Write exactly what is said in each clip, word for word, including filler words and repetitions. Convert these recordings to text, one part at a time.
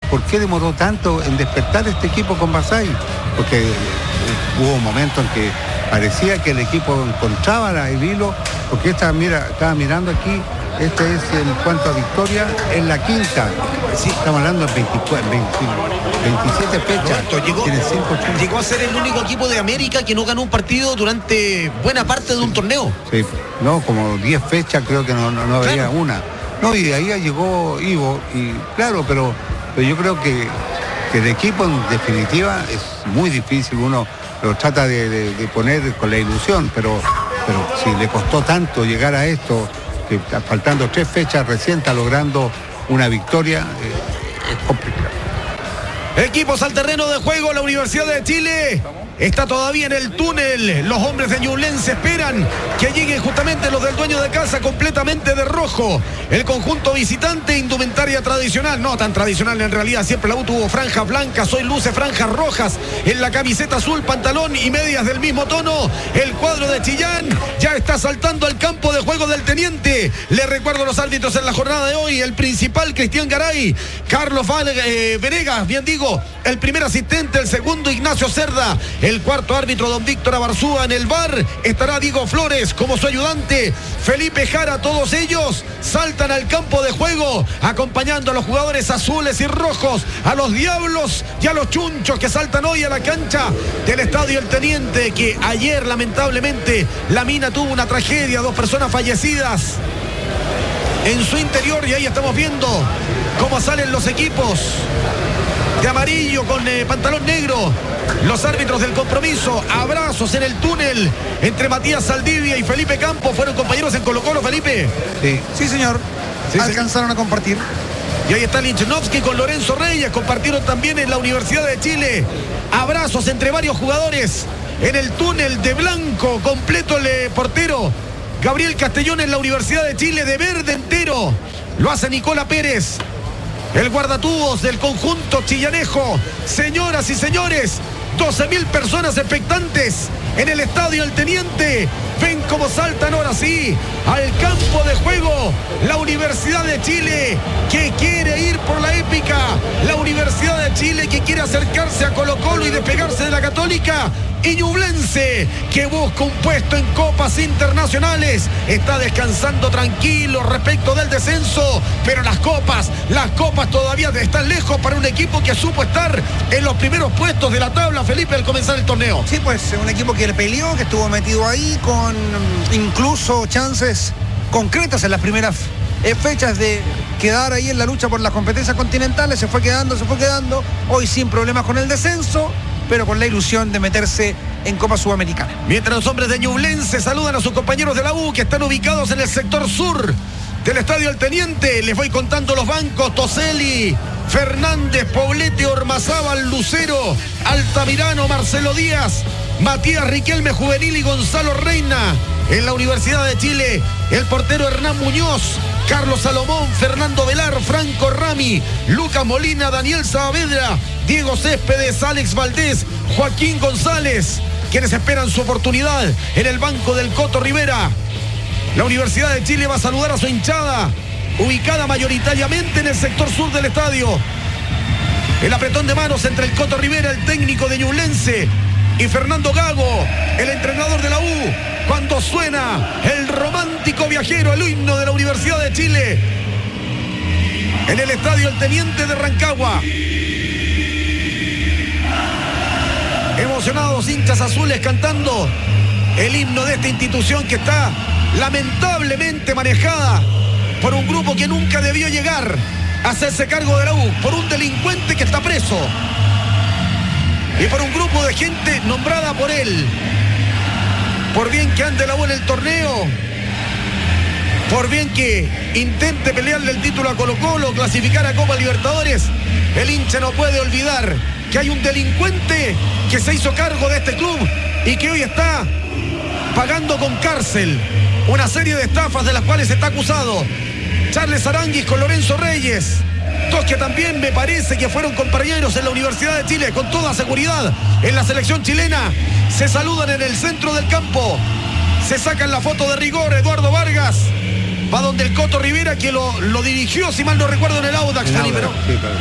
por qué demoró tanto en despertar este equipo con Basay, porque hubo un momento en que parecía que el equipo encontraba el hilo, porque esta, mira, estaba mirando aquí, este es en cuanto a victoria, en la quinta, sí, estamos hablando de veinticuatro, veinte, veintisiete fechas. Roberto, llegó, llegó a ser el único equipo de América que no ganó un partido durante buena parte de un torneo. Sí, no, como diez fechas creo que no, no, no había claro. una. No, y de ahí llegó Ivo, y claro, pero, pero yo creo que, que el equipo en definitiva es muy difícil, uno lo trata de, de, de poner con la ilusión, pero, pero si le costó tanto llegar a esto, que faltando tres fechas recién está logrando una victoria, eh, es complicado. Equipos al terreno de juego, la Universidad de Chile está todavía en el túnel. Los hombres de Ñublense esperan que lleguen justamente los del dueño de casa completamente de rojo. El conjunto visitante, indumentaria tradicional, no tan tradicional en realidad, siempre la U tuvo franjas blancas, hoy luce franjas rojas en la camiseta azul, pantalón y medias del mismo tono. El cuadro de Chillán ya está saltando al campo de juego del Teniente. Le recuerdo los árbitros en la jornada de hoy: el principal, Cristian Garay, Carlos eh, Venegas, bien digo, el primer asistente, el segundo, Ignacio Cerda, el cuarto árbitro, don Víctor Abarzúa. En el V A R estará Diego Flores como su ayudante, Felipe Jara. Todos ellos saltan al campo de juego acompañando a los jugadores azules y rojos, a los diablos y a los chunchos que saltan hoy a la cancha del Estadio El Teniente, que ayer lamentablemente la mina tuvo una tragedia, dos personas fallecidas en su interior, y ahí estamos viendo cómo salen los equipos de amarillo con eh, pantalón negro, los árbitros del compromiso. Abrazos en el túnel entre Matías Saldivia y Felipe Campos. Fueron compañeros en Colo-Colo, Felipe. Sí, sí señor. Sí, alcanzaron sí. a compartir. Y ahí está Linchnowsky con Lorenzo Reyes. Compartieron también en la Universidad de Chile. Abrazos entre varios jugadores en el túnel de blanco completo. El eh, portero Gabriel Castellón en la Universidad de Chile, de verde entero. Lo hace Nicola Pérez, el guardatubos del conjunto chillanejo. Señoras y señores, doce mil personas expectantes en el Estadio El Teniente. Ven cómo saltan ahora sí al campo de juego la Universidad de Chile, que quiere ir por la épica. La Universidad de Chile que quiere acercarse a Colo-Colo y despegarse de la Católica. Y Ñublense, que busca un puesto en copas internacionales, está descansando tranquilo respecto del descenso, pero las copas, las copas todavía están lejos para un equipo que supo estar en los primeros puestos de la tabla, Felipe, al comenzar el torneo. Sí, pues un equipo que le peleó, que estuvo metido ahí con incluso chances concretas en las primeras fechas de quedar ahí en la lucha por las competencias continentales. Se fue quedando, se fue quedando, hoy sin problemas con el descenso, pero con la ilusión de meterse en Copa Sudamericana. Mientras los hombres de Ñublense saludan a sus compañeros de la U, que están ubicados en el sector sur del Estadio El Teniente, les voy contando los bancos: Toselli, Fernández, Poblete, Ormazábal, Lucero, Altamirano, Marcelo Díaz, Matías Riquelme Juvenil y Gonzalo Reina. En la Universidad de Chile, el portero Hernán Muñoz, Carlos Salomón, Fernando Velar, Franco Rami, Lucas Molina, Daniel Saavedra, Diego Céspedes, Alex Valdés, Joaquín González, quienes esperan su oportunidad en el banco del Coto Rivera. La Universidad de Chile va a saludar a su hinchada, ubicada mayoritariamente en el sector sur del estadio. El apretón de manos entre el Coto Rivera, el técnico de Ñublense, y Fernando Gago, el entrenador de la U, cuando suena el romántico viajero, el himno de la Universidad de Chile, en el Estadio El Teniente de Rancagua. Emocionados hinchas azules cantando el himno de esta institución que está lamentablemente manejada por un grupo que nunca debió llegar a hacerse cargo de la U, por un delincuente que está preso y por un grupo de gente nombrada por él. Por bien que ande la U en el torneo, por bien que intente pelearle el título a Colo-Colo, clasificar a Copa Libertadores, el hincha no puede olvidar que hay un delincuente que se hizo cargo de este club y que hoy está pagando con cárcel una serie de estafas de las cuales está acusado. Charles Aranguis con Lorenzo Reyes, dos que también me parece que fueron compañeros en la Universidad de Chile, con toda seguridad en la selección chilena. Se saludan en el centro del campo, se sacan la foto de rigor. Eduardo Vargas va donde el Coto Rivera, que lo, lo dirigió, si mal no recuerdo, en el Audax, el Felipe, Audax, ¿no? Sí, claro.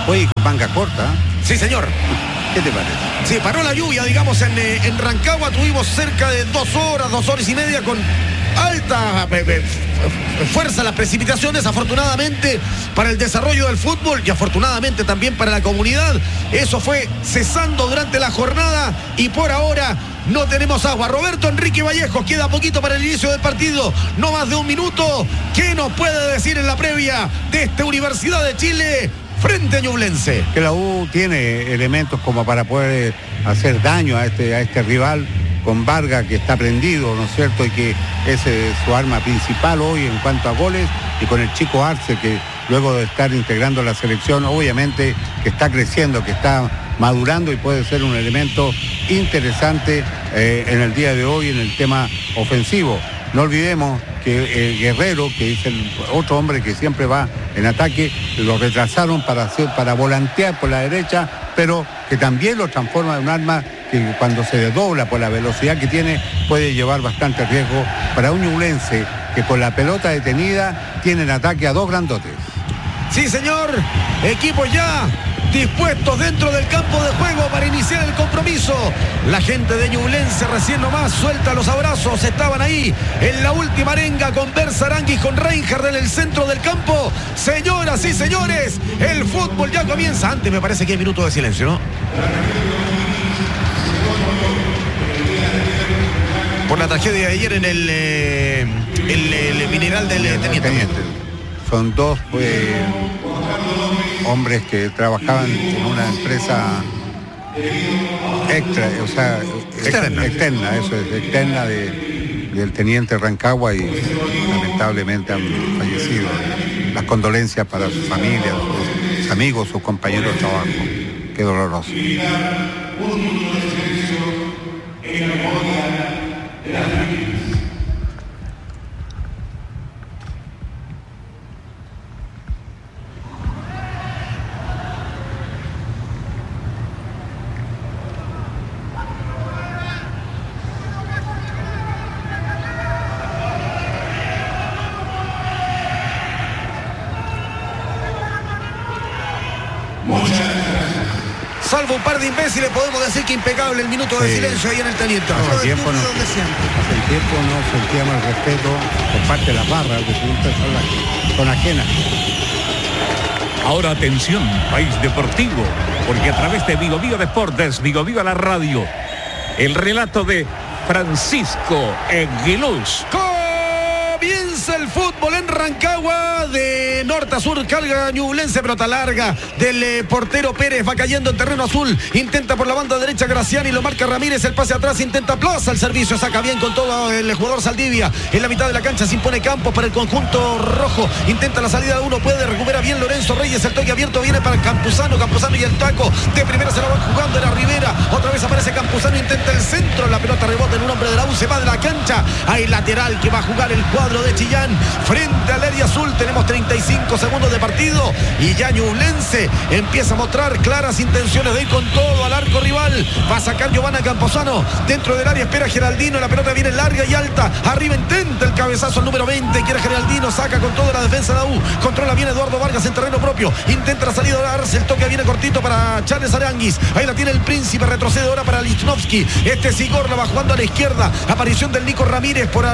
Oye, manga corta. Sí, señor. ¿Qué te parece? Sí, paró la lluvia, digamos, en, en Rancagua tuvimos cerca de dos horas, dos horas y media con alta eh, eh, fuerza las precipitaciones, afortunadamente para el desarrollo del fútbol y afortunadamente también para la comunidad. Eso fue cesando durante la jornada y por ahora no tenemos agua. Roberto Enrique Vallejo, queda poquito para el inicio del partido, no más de un minuto. ¿Qué nos puede decir en la previa de esta Universidad de Chile frente a Ñublense? Que la U tiene elementos como para poder hacer daño a este, a este rival, con Vargas, que está prendido, ¿no es cierto? Y que ese es su arma principal hoy en cuanto a goles, y con el chico Arce, que luego de estar integrando la selección, obviamente que está creciendo, que está madurando y puede ser un elemento interesante eh, en el día de hoy en el tema ofensivo. No olvidemos que el Guerrero, que es el otro hombre que siempre va en ataque, lo retrasaron para, hacer, para volantear por la derecha, pero que también lo transforma en un arma que cuando se desdobla por la velocidad que tiene puede llevar bastante riesgo para un Ñublense que con la pelota detenida tiene en ataque a dos grandotes. Sí, señor, equipos ya dispuestos dentro del campo de juego para iniciar el compromiso. La gente de Ñublense recién nomás suelta los abrazos, estaban ahí en la última arenga con Berza Aranguis, con Reinhardt en el centro del campo. Señoras y señores, el fútbol ya comienza. Antes me parece que hay minutos de silencio, ¿no? Por la tragedia de ayer en el, eh, el, el mineral del eh, teniente. teniente. Son dos pues, hombres que trabajaban en una empresa extra, o sea, externa, externa eso es, externa de, del teniente Rancagua, y lamentablemente han fallecido. Las condolencias para sus familias, sus amigos, sus compañeros de trabajo. Qué doloroso. Salvo un par de imbéciles, podemos decir que impecable el minuto de sí. silencio ahí en el teniente. Hace tiempo, no, hace tiempo no sentíamos el respeto por parte de las barras, que son, son ajenas. Ahora atención, país deportivo, porque a través de Vigo Vigo Deportes, Vigo Vigo la radio, el relato de Francisco Aguiluz. Comienza el fútbol en Rancagua, de norte a sur, carga Ñublense, pelota larga del eh, portero Pérez, va cayendo en terreno azul, intenta por la banda derecha Graciani, lo marca Ramírez, el pase atrás, intenta Plaza, el servicio, saca bien con todo el jugador Saldivia, en la mitad de la cancha se impone Campos para el conjunto rojo, intenta la salida de uno, puede, recupera bien Lorenzo Reyes, el toque abierto viene para Campuzano, Campuzano y el taco, de primera se la van jugando, era Rivera, otra vez aparece Campuzano, intenta el centro, la pelota rebota en un hombre de la U, se va de la cancha, hay lateral que va a jugar el cuadro de Chillán, frente al área azul, tenemos treinta y cinco segundos de partido y ya Ñublense empieza a mostrar claras intenciones de ir con todo al arco rival, va a sacar Giovanna Campuzano dentro del área, espera Geraldino, la pelota viene larga y alta, arriba intenta el cabezazo al número veinte, quiere Geraldino, saca con toda la defensa de la U, controla bien Eduardo Vargas en terreno propio, intenta la salida de Arce, el toque viene cortito para Charles Aranguis, ahí la tiene el Príncipe, retrocede ahora para Lichnowsky, este Sigor la va jugando a la izquierda, aparición del Nico Ramírez por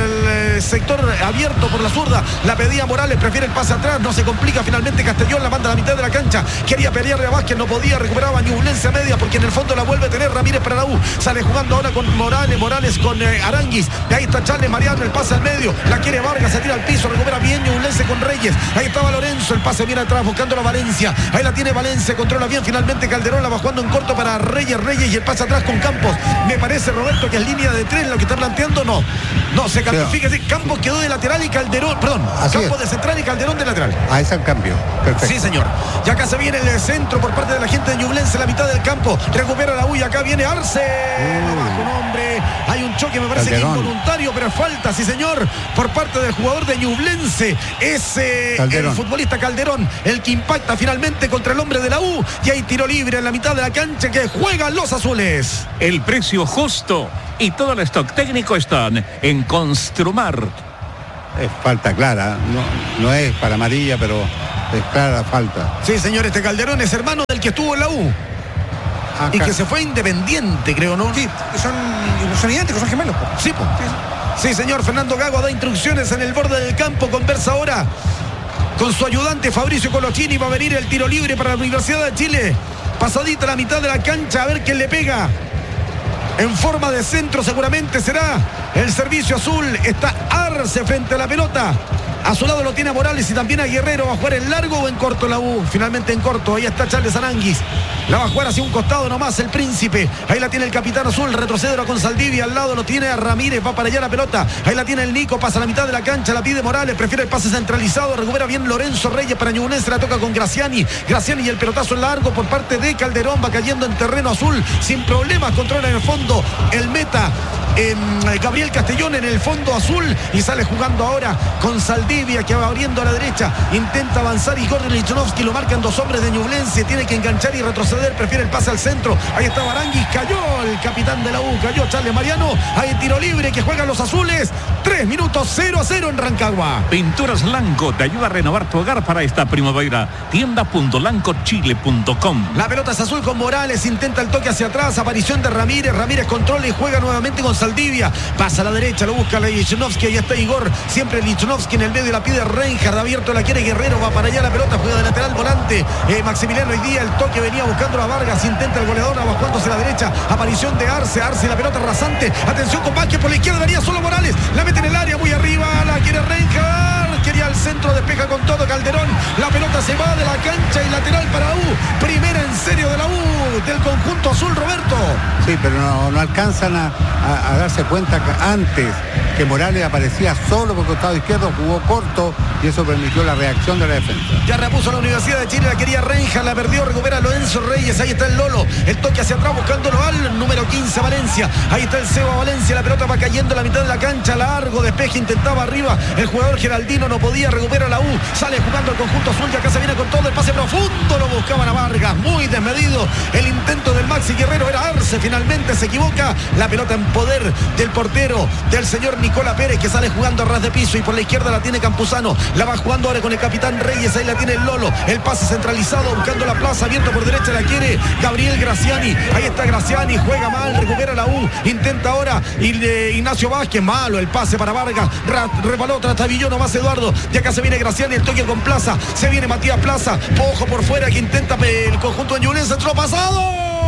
el sector abierto por la zurda, la pedía Morales, prefiere el pase atrás, no se complica, finalmente Castellón la manda a la mitad de la cancha, quería pelearle a Vázquez, no podía, recuperaba Ñublense a media, porque en el fondo la vuelve a tener Ramírez para la U, sale jugando ahora con Morales, Morales con eh, Aranguis, de ahí está Charles Mariano, el pase al medio, la quiere Vargas, se tira al piso, recupera bien Ñublense con Reyes, ahí estaba Lorenzo, el pase viene atrás, buscando a Valencia, ahí la tiene Valencia, controla bien, finalmente Calderón la va jugando en corto para Reyes, Reyes y el pase atrás con Campos, me parece Roberto que es línea de tres lo que está planteando, no, no, se cambió, fíjese, Campos quedó de lateral y Calderón, perdón, Así Campos es. de central y Calderón de lateral. Ah, es el cambio. Perfecto. Sí, señor. Y acá se viene el centro por parte de la gente de Ñublense, la mitad del campo. Recupera la U y acá viene Arce. Uh. Abajo un hombre. Hay un choque, me parece Calderón. Que involuntario, pero falta, sí, señor, por parte del jugador de Ñublense. Es eh, el futbolista Calderón el que impacta finalmente contra el hombre de la U. Y hay tiro libre en la mitad de la cancha que juegan los azules. El precio justo y todo el stock técnico están en Construmar. Es falta clara, no, no es para amarilla, pero es clara la falta. Sí, señor, este Calderón es hermano del que estuvo en la U. Acá. Y que se fue Independiente, creo, ¿no? Sí, son, son idénticos, son gemelos. Po. Sí, po. Sí, sí, señor, Fernando Gago da instrucciones en el borde del campo, conversa ahora con su ayudante Fabricio Colochini. Va a venir el tiro libre para la Universidad de Chile. Pasadita a la mitad de la cancha, a ver quién le pega. En forma de centro seguramente será el servicio azul. Está Arce frente a la pelota. A su lado lo tiene a Morales y también a Guerrero. ¿Va a jugar en largo o en corto la U? Finalmente en corto. Ahí está Charles Aranguis. La va a jugar hacia un costado nomás el Príncipe. Ahí la tiene el capitán azul. Retrocede con Saldivia. Al lado lo tiene a Ramírez. Va para allá la pelota. Ahí la tiene el Nico. Pasa a la mitad de la cancha. La pide Morales. Prefiere el pase centralizado. Recupera bien Lorenzo Reyes para Ñublense. La toca con Graciani. Graciani y el pelotazo en largo por parte de Calderón. Va cayendo en terreno azul. Sin problemas. Controla en el fondo el meta. Eh, Gabriel Castellón en el fondo azul. Y sale jugando ahora con Saldivia, que va abriendo a la derecha. Intenta avanzar y Gordon Lichnowsky. Lo marcan dos hombres de Ñublense. Tiene que enganchar y retroceder. Prefiere el pase al centro. Ahí está Aranguis. Cayó el capitán de la U. Cayó Charles Mariano. Hay tiro libre que juegan los azules. Tres minutos, cero a cero en Rancagua. Pinturas Lanco te ayuda a renovar tu hogar para esta primavera. tienda punto lanco chile punto com. La pelota es azul con Morales. Intenta el toque hacia atrás. Aparición de Ramírez. Ramírez controla y juega nuevamente con Saldivia. Pasa a la derecha. Lo busca Lichnowsky. Ahí está Igor. Siempre Lichnowsky en el medio. La pide Reinhardt. Abierto la quiere Guerrero. Va para allá la pelota. Juega de lateral volante. Eh, Maximiliano hoy día. El toque venía buscando a Vargas. Intenta el goleador. Abajuándose a la derecha. Aparición de Arce. Arce. La pelota rasante. Atención con Vázquez. Por la izquierda venía solo Morales. La mete en el área. Muy arriba. La quiere Reinhardt. Quería al centro. Despeja con todo Calderón. La pelota se va de la cancha y lateral para U. Primera en serio de la U. Del conjunto azul, Roberto. Sí, pero no, no alcanzan a, a, a darse cuenta que antes que Morales aparecía solo por el costado izquierdo, jugó corto y eso permitió la reacción de la defensa. Ya repuso la Universidad de Chile, la quería Reinhardt, la perdió, recupera Lorenzo Reyes. Ahí está el Lolo. El toque hacia atrás buscándolo al número quince, Valencia. Ahí está el Seba Valencia. La pelota va cayendo a la mitad de la cancha. Largo despeje, intentaba arriba. El jugador Geraldino no podía, recupera la U. Sale jugando el conjunto azul. Y acá se viene con todo el pase profundo. Lo buscaban a Vargas. Muy desmedido. El intento del Maxi Guerrero era Arce. Finalmente se equivoca. La pelota en poder del portero, del señor Nicola Pérez, que sale jugando a ras de piso. Y por la izquierda la tiene Campuzano. La va jugando ahora con el capitán Reyes. Ahí la tiene el Lolo. El pase centralizado buscando la plaza. Abierto por derecha la quiere Gabriel Graciani. Ahí está Graciani. Juega mal. Recupera la U. Intenta ahora Ignacio Vázquez. Malo el pase para Vargas. Rebaló Trastavilló nomás Eduardo. Y acá se viene Graciani. El toque con Plaza. Se viene Matías Plaza. Ojo por fuera que intenta el conjunto de Ñublense. Centro pasado.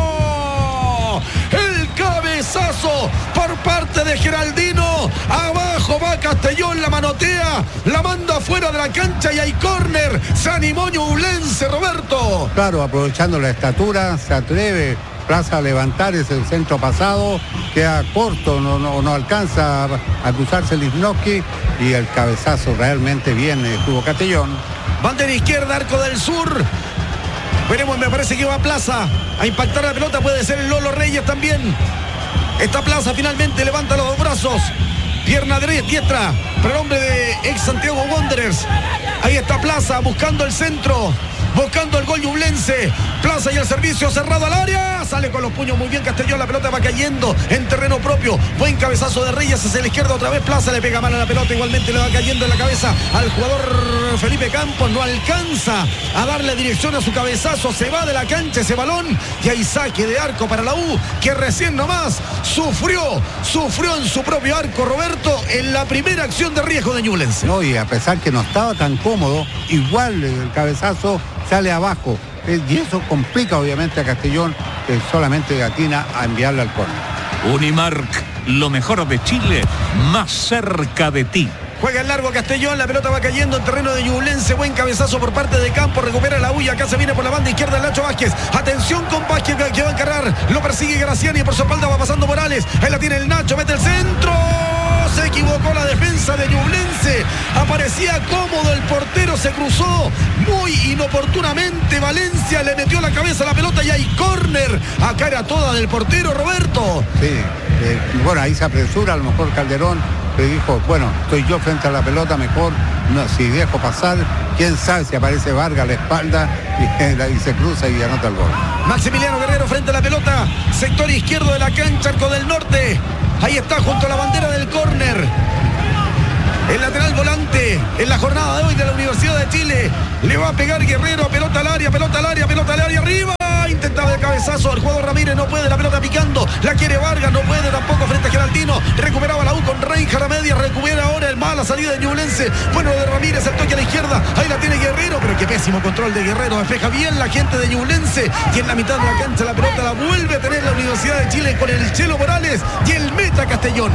El cabezazo por parte de Geraldino. Abajo va Castellón, la manotea, la manda fuera de la cancha y hay córner. Se animó Ñublense, Roberto. Claro, aprovechando la estatura, se atreve Plaza a levantar ese centro pasado, queda corto, no, no, no alcanza a, a cruzarse Lichnowsky y el cabezazo realmente bien estuvo Castellón. Bandera izquierda, arco del sur. Veremos, me parece que va a Plaza a impactar la pelota, puede ser el Lolo Reyes también. Esta Plaza finalmente levanta los dos brazos. Pierna diestra para el hombre de ex Santiago Wanderers. Ahí está Plaza buscando el centro, buscando el gol ñublense. Plaza y el servicio cerrado al área. Sale con los puños muy bien Castellón. La pelota va cayendo en terreno propio. Buen cabezazo de Reyes hacia la izquierda otra vez. Plaza le pega mal a la pelota. Igualmente le va cayendo en la cabeza al jugador Felipe Campos. No alcanza a darle dirección a su cabezazo. Se va de la cancha ese balón. Y hay saque de arco para la U, que recién nomás sufrió, sufrió en su propio arco, Roberto, en la primera acción de riesgo de Ñublense. No, y a pesar que no estaba tan cómodo, igual el cabezazo sale abajo. Y eso complica obviamente a Castellón, que solamente atina a enviarle al córner. Unimark, lo mejor de Chile, más cerca de ti. Juega el largo Castellón, la pelota va cayendo en terreno de Ñublense. Buen cabezazo por parte de Campo, recupera la U y acá se viene por la banda izquierda el Nacho Vázquez. Atención con Vázquez que va a encargar, lo persigue Graciani, por su espalda va pasando Morales. Ahí la tiene el Nacho, mete el centro. Se equivocó la defensa de Ñublense. Aparecía cómodo el portero, se cruzó muy inoportunamente. Valencia le metió la cabeza a la pelota y hay córner. Acá era toda del portero, Roberto. Sí, eh, bueno, ahí se apresura a lo mejor Calderón. Le dijo, bueno, estoy yo frente a la pelota, mejor no, si dejo pasar, quién sabe si aparece Vargas a la espalda y, y se cruza y anota el gol. Maximiliano Guerrero frente a la pelota, sector izquierdo de la cancha, arco del norte. Ahí está junto a la bandera del córner. El lateral volante en la jornada de hoy de la Universidad de Chile. Le va a pegar Guerrero, pelota al área, pelota al área, pelota al área, arriba. Intentaba de cabezazo, el jugador Ramírez no puede, la pelota picando, la quiere Vargas, no puede tampoco frente a Geraldino. Recuperaba la U con Reinhardt a media, recupera ahora el mala salida de Ñublense. Bueno, de Ramírez, el toque a la izquierda, ahí la tiene Guerrero, pero qué pésimo control de Guerrero. Despeja bien la gente de Ñublense y en la mitad de la cancha la pelota la vuelve a tener la Universidad de Chile con el Chelo Morales y el meta Castellón.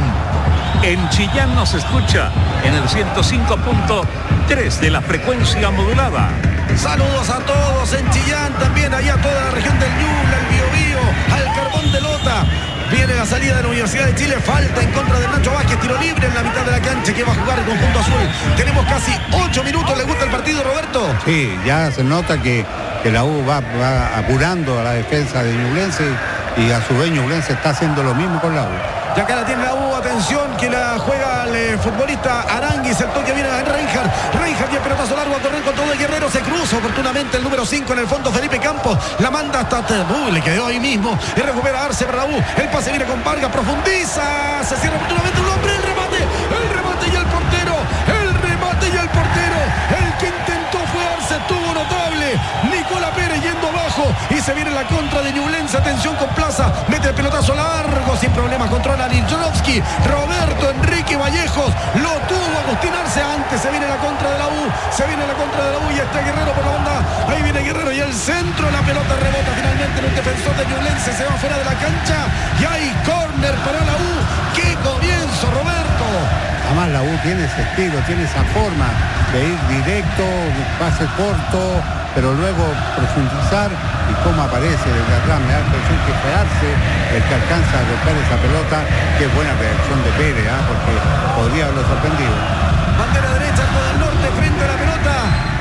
En Chillán nos escucha en el ciento cinco punto tres de la frecuencia modulada. Saludos a todos en Chillán, también allá toda la región del Ñuble, al Biobío, al Carbón de Lota. Viene la salida de la Universidad de Chile, falta en contra de Nacho Vázquez, tiro libre en la mitad de la cancha que va a jugar el conjunto azul. Tenemos casi ocho minutos, ¿le gusta el partido, Roberto? Sí, ya se nota que, que la U va, va apurando a la defensa de Ñublense y a su vez Ñublense está haciendo lo mismo con la U. Ya acá la tiene la U, atención, que la juega el eh, futbolista Aranguis, el toque viene a Reinhardt, Reinhardt y el pelotazo largo a correr con todo el Guerrero, se cruza oportunamente el número cinco en el fondo, Felipe Campos, la manda hasta, uh, le quedó ahí mismo, y recupera Arce para la U, el pase viene con Vargas, profundiza, se cierra oportunamente un hombre, el remate, el remate y el portero, el remate y el portero, el que intentó fue Arce, estuvo notable, Nicola Pérez yendo abajo, y se viene la contra de Ñublense, atención con Plaza, mete el pelotazo largo, sin problemas, controla Lichnowsky, Roberto Enrique Vallejos, lo tuvo Agustín Arce, antes se viene la contra de la U, se viene la contra de la U y está Guerrero por la banda, ahí viene Guerrero y el centro, la pelota rebota finalmente en un defensor de Ñublense, se va fuera de la cancha y hay córner para la U. ¡Qué comienzo, Roberto! Además la U tiene ese estilo, tiene esa forma de ir directo, pase corto, pero luego profundizar y cómo aparece desde atrás, me da la impresión que fue Arce el que alcanza a golpear esa pelota. Qué buena reacción de Pérez, ¿eh? Porque podría haberlo sorprendido. Bandera derecha con el norte frente a la pelota.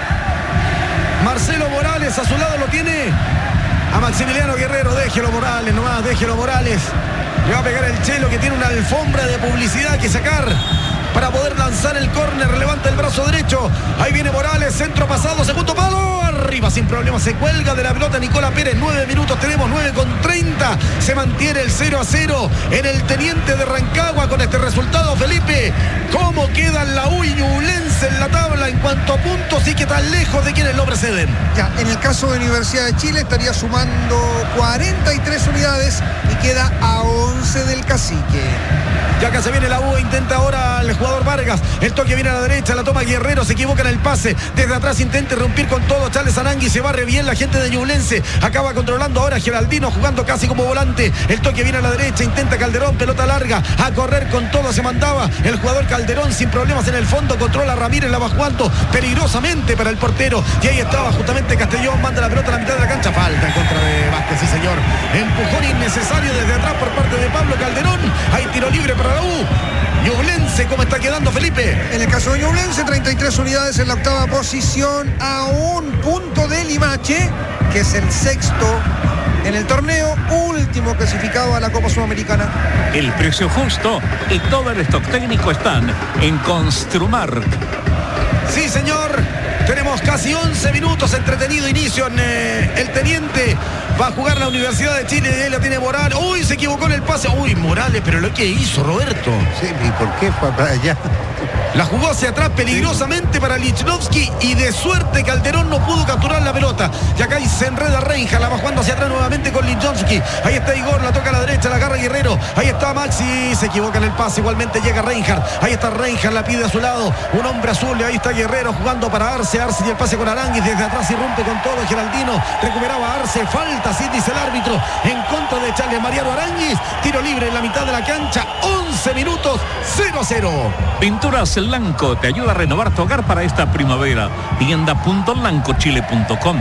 Marcelo Morales a su lado lo tiene a Maximiliano Guerrero, déjelo Morales nomás, déjelo Morales. Le va a pegar el Chelo que tiene una alfombra de publicidad que sacar para poder lanzar el córner, levanta el brazo derecho, ahí viene Morales, centro pasado, segundo palo, arriba sin problema, se cuelga de la pelota Nicola Pérez, nueve minutos tenemos, nueve con treinta, se mantiene el cero a cero en el Teniente de Rancagua con este resultado, Felipe, ¿cómo quedan la U y Ñublense en la tabla en cuanto a puntos y qué tan lejos de quienes lo preceden? Ya, en el caso de Universidad de Chile estaría sumando cuarenta y tres unidades y queda a once del Cacique. Ya acá se viene la U, intenta ahora el jugador Vargas, el toque viene a la derecha, la toma Guerrero, se equivoca en el pase, desde atrás intenta irrumpir con todo Charles Arangui, se barre bien la gente de Ñublense, acaba controlando ahora Geraldino jugando casi como volante, el toque viene a la derecha, intenta Calderón, pelota larga, a correr con todo se mandaba, el jugador Calderón sin problemas en el fondo, controla Ramírez, la va jugando peligrosamente para el portero, y ahí estaba justamente Castellón, manda la pelota a la mitad de la cancha, falta en contra de Vázquez, sí señor, empujón innecesario desde atrás por parte de Pablo Calderón, hay tiro libre para la U. Ñublense, ¿cómo está quedando, Felipe? En el caso de Ñublense, treinta y tres unidades en la octava posición, a un punto de Limache, que es el sexto en el torneo, último clasificado a la Copa Sudamericana. El precio justo y todo el stock técnico están en Construmar. Sí, señor. Tenemos casi once minutos, entretenido inicio en eh, el Teniente. Va a jugar la Universidad de Chile y ahí la tiene Morales. Uy, se equivocó en el pase. Uy, Morales, pero lo que hizo, Roberto. Sí, ¿y por qué fue para allá? La jugó hacia atrás peligrosamente para Lichnowsky y de suerte Calderón no pudo capturar la pelota. Y acá se enreda Reinhardt, la va jugando hacia atrás nuevamente con Lichnowsky. Ahí está Igor, la toca a la derecha, la agarra Guerrero. Ahí está Maxi, se equivoca en el pase, igualmente llega Reinhardt. Ahí está Reinhardt, la pide a su lado. Un hombre azul y ahí está Guerrero jugando para Arce. Arce y el pase con Aranguis, desde atrás irrumpe con todo Geraldino. Recuperaba Arce, falta, sí dice el árbitro, en contra de Charles Mariano Aranguis. Tiro libre en la mitad de la cancha, once minutos, cero a cero. Pinturas Lanco te ayuda a renovar tu hogar para esta primavera. Tienda punto lanco chile punto com.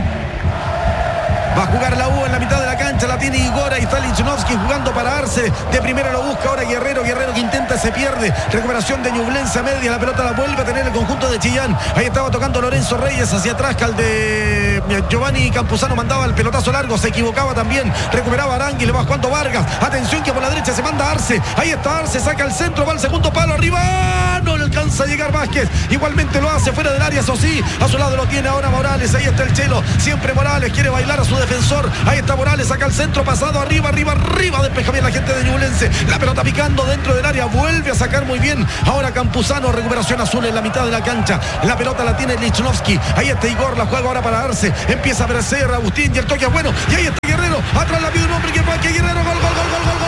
Va a jugar la U en la mitad de la cancha, la tiene Igor, ahí está Lichnowsky jugando para Arce, de primera lo busca ahora Guerrero, Guerrero que intenta, se pierde, recuperación de Ñublense a media, la pelota la vuelve a tener el conjunto de Chillán, ahí estaba tocando Lorenzo Reyes hacia atrás, que al de Giovanni Campuzano mandaba el pelotazo largo, se equivocaba también, recuperaba Arangui, le va jugando Vargas, atención que por la derecha se manda Arce, ahí está Arce, saca el centro, va al segundo palo, arriba, no le alcanza a llegar Vázquez, igualmente lo hace fuera del área, eso sí, a su lado lo tiene ahora Morales, ahí está el Chelo, siempre Morales quiere bailar a su defensor, ahí está Morales, saca el al centro, pasado arriba, arriba, arriba, despeja bien la gente de Ñublense, la pelota picando dentro del área, vuelve a sacar muy bien, ahora Campuzano, recuperación azul en la mitad de la cancha, la pelota la tiene Lichnowsky, ahí está Igor, la juega ahora para darse, empieza a Bercer, Agustín, y el toque es bueno, y ahí está Guerrero, atrás la pide un hombre que va, que Guerrero, gol, gol, gol, gol, gol.